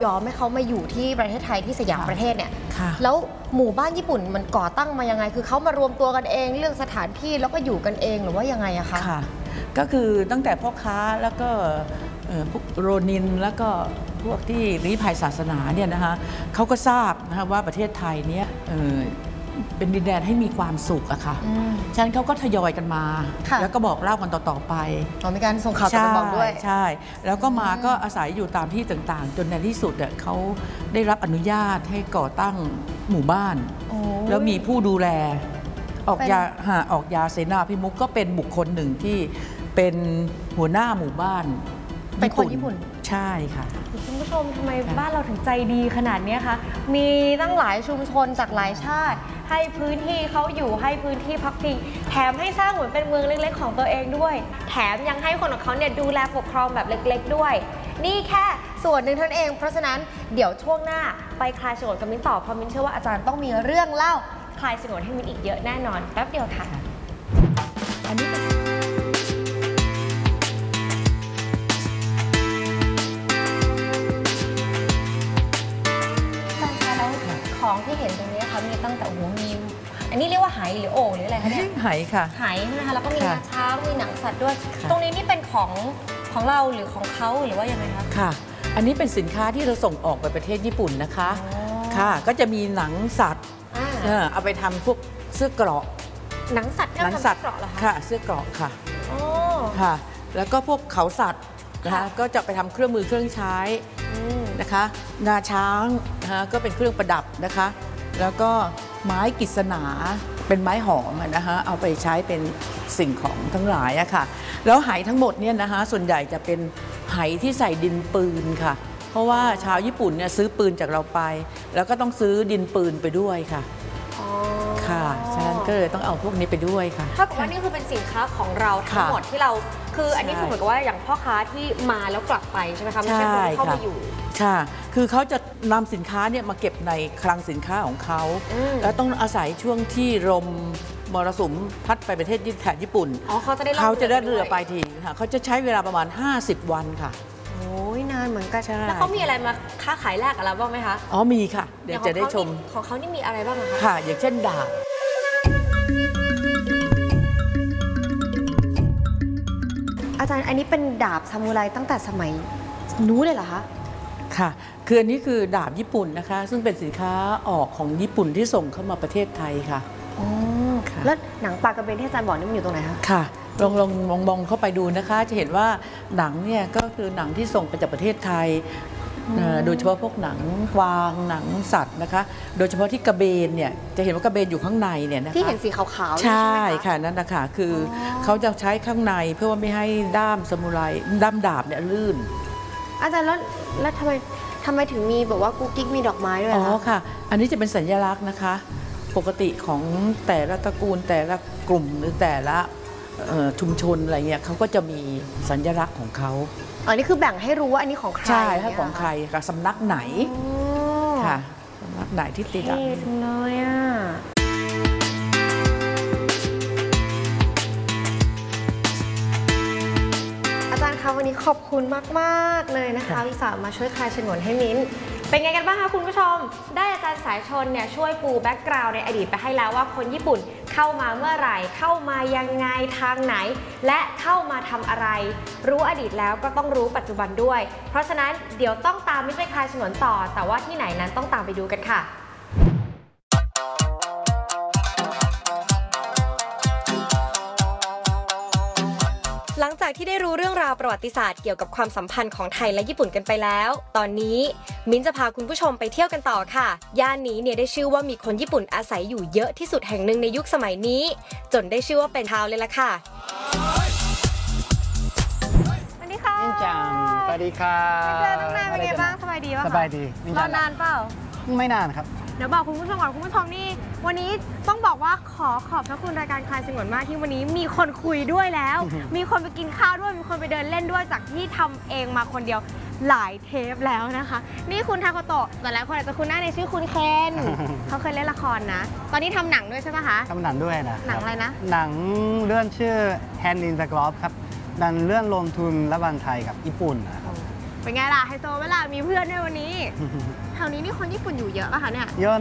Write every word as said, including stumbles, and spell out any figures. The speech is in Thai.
ยอมให้เขามาอยู่ที่ประเทศไทยที่สยามประเทศเนี่ยแล้วหมู่บ้านญี่ปุ่นมันก่อตั้งมายังไงคือเขามารวมตัวกันเองเรื่องสถานที่แล้วก็อยู่กันเองหรือว่ายังไงอะคะค่ะก็คือตั้งแต่พ่อค้าแล้วก็พวกโรนินแล้วก็พวกที่ลี้ภัยศาสนาเนี่ยนะคะเขาก็ทราบนะคะว่าประเทศไทยเนี่ยเป็นดินแดนให้มีความสุขอะค่ะฉะนั้นเขาก็ทยอยกันมาแล้วก็บอกเล่ากันต่อๆไปมีการส่งข่าวต่อไปบอกด้วยใช่แล้วก็มาก็อาศัยอยู่ตามที่ต่างๆจนในที่สุดเขาได้รับอนุญาตให้ก่อตั้งหมู่บ้านแล้วมีผู้ดูแลออกยาหาออกยาเสนาพิมุขก็เป็นบุคคลหนึ่งที่เป็นหัวหน้าหมู่บ้านเป็นคนญี่ปุ่นใช่ค่ะคุณผู้ชมทำไมบ้านเราถึงใจดีขนาดนี้คะมีตั้งหลายชุมชนจากหลายชาติให้พื้นที่เขาอยู่ให้พื้นที่พักพิงแถมให้สร้างเหมือนเป็นเมืองเล็กๆของตัวเองด้วยแถมยังให้คนของเขาเนี่ยดูแลปกครองแบบเล็กๆด้วยนี่แค่ส่วนหนึ่งเท่านั้นเองเพราะฉะนั้นเดี๋ยวช่วงหน้าไปคลายฉงนกับมิ้นต่อเพราะมิ้นเชื่อว่าอาจารย์ต้องมีเรื่องเล่าคลายฉงนให้มิ้นอีกเยอะแน่นอนแป๊บเดียวค่ะอันนี้ของที่เห็นตรงนี้ค่ะมีตั้งแต่โอ้โหมีอันนี้เรียกว่าไหหรือโอ่หรืออะไรคะเนี่ยไหค่ะไหนะคะแล้วก็มีงาช้างมีหนังสัตว์ด้วยตรงนี้นี่เป็นของของเราหรือของเขาหรือว่ายังไงคะค่ะอันนี้เป็นสินค้าที่เราส่งออกไปประเทศญี่ปุ่นนะคะค่ะก็จะมีหนังสัตว์เอาไปทำพวกเสื้อเกราะหนังสัตว์หนังสัตว์เกราะเหรอคะค่ะเสื้อเกราะค่ะค่ะแล้วก็พวกเขาสัตว์นะคะก็จะไปทำเครื่องมือเครื่องใช้นะคะงาช้างนะคะก็เป็นเครื่องประดับนะคะแล้วก็ไม้กฤษณาเป็นไม้หอมนะคะเอาไปใช้เป็นสิ่งของทั้งหลายอะค่ะแล้วไหทั้งหมดเนี่ยนะคะส่วนใหญ่จะเป็นไหที่ใส่ดินปืนค่ะเพราะว่าชาวญี่ปุ่นเนี่ยซื้อปืนจากเราไปแล้วก็ต้องซื้อดินปืนไปด้วยค่ะค่ะฉะนั้นก็เลยต้องเอาพวกนี้ไปด้วยค่ะถ้าบอกว่านี่คือเป็นสินค้าของเราทั้งหมดที่เราคืออันนี้คือเหมือนกับว่าอย่างพ่อค้าที่มาแล้วกลับไปใช่ไหมคะไม่ใช่คนที่เข้ามาอยู่ค่ะคือเขาจะนำสินค้าเนี่ยมาเก็บในคลังสินค้าของเขาแล้วต้องอาศัยช่วงที่ลมมรสุมพัดไปประเทศแถบญี่ปุ่นเขาจะได้เขาจะได้เรือไปทีค่ะเขาจะใช้เวลาประมาณห้าสิบวันค่ะโอ้ยนานเหมือนกันแล้วเขามีอะไรมาค้าขายแลกกับเราบ้างไหมคะอ๋อมีค่ะเดี๋ยวจะได้ชมของเขานี่มีอะไรบ้างคะค่ะอย่างเช่นดาบอาจารย์อันนี้เป็นดาบซามูไรตั้งแต่สมัยนู้นเลยเหรอคะค่ะคืออันนี้คือดาบญี่ปุ่นนะคะซึ่งเป็นสินค้าออกของญี่ปุ่นที่ส่งเข้ามาประเทศไทยค่ะอ๋อแล้วหนังปลากระเบนที่อาจารย์บอกนี่มันอยู่ตรงไหนคะค่ะลองลองมองมองเข้าไปดูนะคะจะเห็นว่าหนังเนี่ยก็คือหนังที่ส่งไปจากประเทศไทยโดยเฉพาะพวกหนังกวางหนังสัตว์นะคะโดยเฉพาะที่กระเบนเนี่ยจะเห็นว่ากระเบนอยู่ข้างในเนี่ยนะคะที่เห็นสีขาวๆใช่ค่ะนั่นนะคะคือเขาจะใช้ข้างในเพื่อว่าไม่ให้ด้ามซามูไรด้ามดาบเนี่ยลื่นอาจารย์แล้วแล้วทำไมทำไมถึงมีแบบว่ากุ๊กกิ๊กมีดอกไม้ด้วยอ๋อค่ะอันนี้จะเป็นสัญลักษณ์นะคะปกติของแต่ละตระกูลแต่ละกลุ่มหรือแต่ละชุมชนอะไรเงี้ยเขาก็จะมีสัญลักษณ์ของเขาอันนี้คือแบ่งให้รู้ว่าอันนี้ของใครใช่ถ้าของใครค่ะสำนักไหนค่ะสำนักไหนที่ติดอ่ะเลยอ่ะอาจารย์คะวันนี้ขอบคุณมากๆเลยนะคะวิสามาช่วยคลายฉงนให้มิ้นเป็นไงกันบ้างคะคุณผู้ชมได้อาจารย์สายชนเนี่ยช่วยปูแบ็กกราวด์ในอดีตไปให้แล้วว่าคนญี่ปุ่นเข้ามาเมื่อไหร่เข้ามายังไงทางไหนและเข้ามาทำอะไรรู้อดีตแล้วก็ต้องรู้ปัจจุบันด้วยเพราะฉะนั้นเดี๋ยวต้องตามมิ้นไปคลายฉงนต่อแต่ว่าที่ไหนนั้นต้องตามไปดูกันค่ะหลังจากที่ได้รู้เรื่องราวประวัติศาสตร์เกี่ยวกับความสัมพันธ์ของไทยและญี่ปุ่นกันไปแล้วตอนนี้มิ้นจะพาคุณผู้ชมไปเที่ยวกันต่อค่ะย่านนี้เนี่ยได้ชื่อว่ามีคนญี่ปุ่นอาศัยอยู่เยอะที่สุดแห่งหนึ่งในยุคสมัยนี้จนได้ชื่อว่าเป็นทาวน์เลยล่ะค่ะสวัสดีค่ะมินจังสวัสดีค่ะเจอตั้งนานเป็นไงบ้างสบายดีป่ะสบายดีรอนานเปล่าไม่นานครับเดี๋ยวบอกคุณผู้ชมก่อนคุณผู้ชมนี่วันนี้ต้องบอกว่าขอขอบพระคุณรายการคลายฉงนมากที่วันนี้มีคนคุยด้วยแล้ว มีคนไปกินข้าวด้วยมีคนไปเดินเล่นด้วยจากที่ทำเองมาคนเดียวหลายเทปแล้วนะคะนี่คุณทาโกโตะแต่หลายคนอาจจะคุ้นหน้าในชื่อคุณเคนเขาเคยเล่นละครนะตอนนี้ทำหนังด้วยใช่ไหมคะทำหนังด้วยนะหนังอะไรนะหนังเรื่องชื่อ Hand in the Glove ครับดันเรื่องลงทุนระหว่างไทยกับญี่ปุ่นนะครับเป็นไงล่ะไฮโซเวลามีเพื่อนด้วยวันนี้ แถวนี้นี่คนญี่ปุ่นอยู่เยอะป่ะคะเนี่ยเยอะ